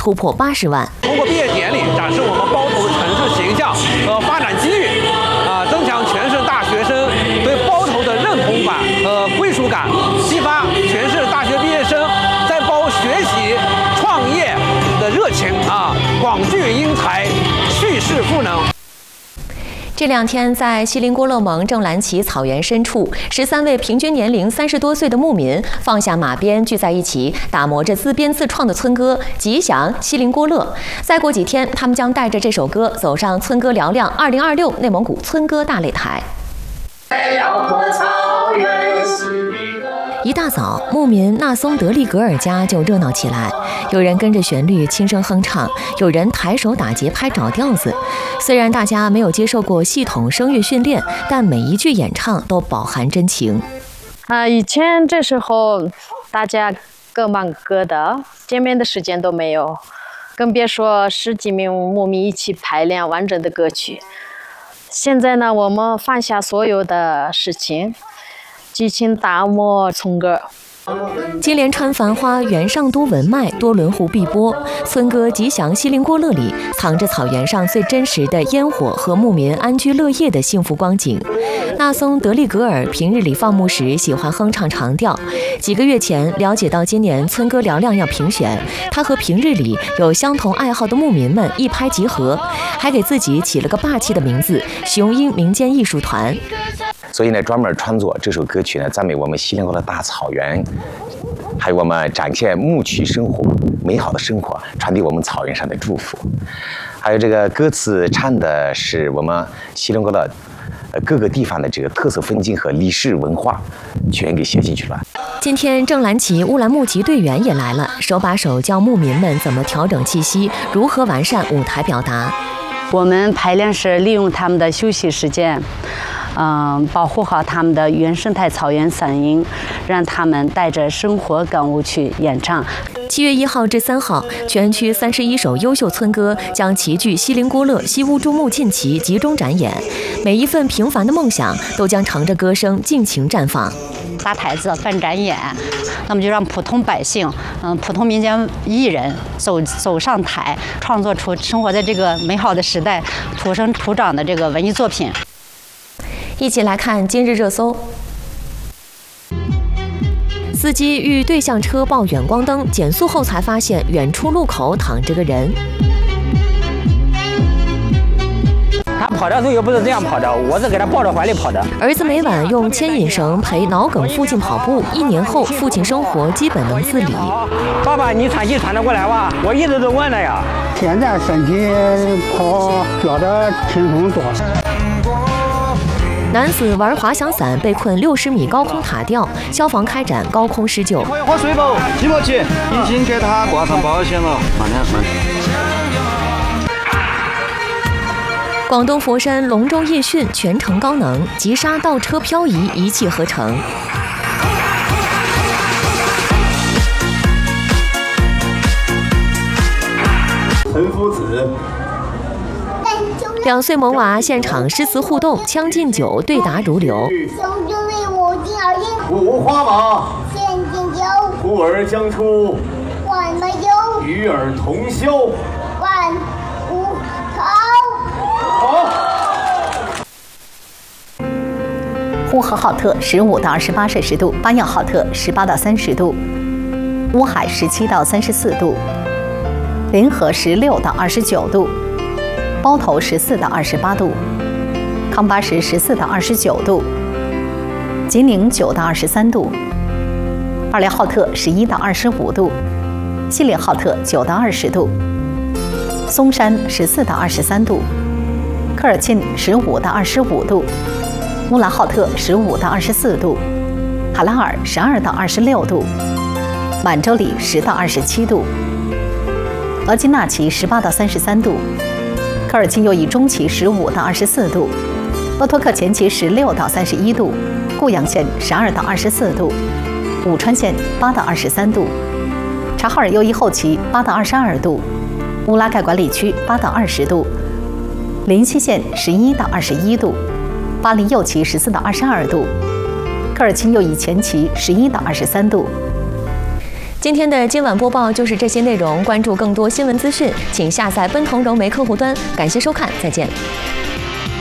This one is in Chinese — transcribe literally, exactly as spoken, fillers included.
突破八十万。 通过毕业典礼展示我们包头的城市形象和发展机遇，啊，增强全市大学生对包头的认同感和归属感，激发全市大学毕业生在包学习、创业的热情啊，广聚英才，蓄势赋能。 这两天，在锡林郭勒盟正蓝旗草原深处，十三位平均年龄三十多岁的牧民放下马鞭，聚在一起，打磨着自编自创的村歌，吉祥锡林郭勒。再过几天，他们将带着这首歌走上村歌嘹亮二零二六内蒙古村歌大擂台。一大早，牧民纳松德利格尔家就热闹起来，有人跟着旋律轻声哼唱，有人抬手打节拍找调子。虽然大家没有接受过系统声乐训练，但每一句演唱都饱含真情。 啊，以前这时候大家各忙各的，见面的时间都没有，更别说十几名牧民一起排练完整的歌曲。现在呢，我们放下所有的事情，激情打磨村歌。 金莲川繁花，原上都文脉，多伦湖碧波。村歌吉祥锡林郭勒里，藏着草原上最真实的烟火和牧民安居乐业的幸福光景。纳松德利格尔平日里放牧时喜欢哼唱长调，几个月前了解到今年村歌嘹亮要评选，他和平日里有相同爱好的牧民们一拍即合，还给自己起了个霸气的名字——雄鹰民间艺术团。 所以呢，专门创作这首歌曲呢，赞美我们锡林郭勒大草原，还有我们展现牧区生活美好的生活，传递我们草原上的祝福。还有这个歌词唱的是我们锡林郭勒呃各个地方的这个特色风景和历史文化，全给写进去了。 今天正蓝旗乌兰牧集队员也来了，手把手教牧民们怎么调整气息，如何完善舞台表达。 我们排练时利用他们的休息时间，嗯，保护好他们的原生态草原嗓音，让他们带着生活感悟去演唱。 七月一号至三号，全区三十一首优秀村歌将齐聚锡林郭勒西乌珠穆沁旗集中展演，每一份平凡的梦想都将乘着歌声尽情绽放。 搭台子办展演，那么就让普通百姓，嗯，普通民间艺人走走上台，创作出生活在这个美好的时代土生土长的这个文艺作品。 一起来看今日热搜。司机遇对向车报远光灯，减速后才发现远处路口躺着个人。 他跑的时候又不是这样跑的，我是给他抱着怀里跑的。 儿子每晚用牵引绳陪脑梗父亲跑步，一年后父亲生活基本能自理。 爸爸，你喘气喘得过来吧？我一直都问了呀。 现在身体跑觉得轻松多。 男子玩滑翔伞被困六十米高空塔吊，消防开展高空施救。 可以喝水不？起不起？已经给他挂上保险了。慢点，慢点。 广东佛山龙舟夜训全程高能，急刹倒车漂移一气呵成。 陈夫子。 两岁萌娃现场诗词互动，将进酒，对答如流。 雄军威武，金耳听。 五花马。 现金酒。 呼儿将出。 万马游。 与尔同销。 万物陶。 好。 呼和浩特十五到二十八摄氏度，巴彦浩特十八到三十度，乌海十七到三十四度，临河十六到二十九度。包头十四到二十八度，康巴什十四到二十九度，吉宁九到二十三度，二连浩特十一到二十五度，锡林浩特九到二十度，松山十四到二十三度，科尔沁十五到二十五度，乌兰浩特十五到二十四度，哈拉尔十二到二十六度，满洲里十到二十七度，额济纳旗十八到三十三度。科尔沁右翼中旗十五到二十四度，鄂托克前旗十六到三十一度，固阳县十二到二十四度，武川县八到二十三度，察哈尔右翼后旗八到二十二度，乌拉盖管理区八到二十度，林西县十一到二十一度，巴林右旗十四到二十二度，科尔沁右翼前旗十一到二十三度。 今天的今晚播报就是这些内容，关注更多新闻资讯，请下载奔腾融媒客户端。感谢收看，再见。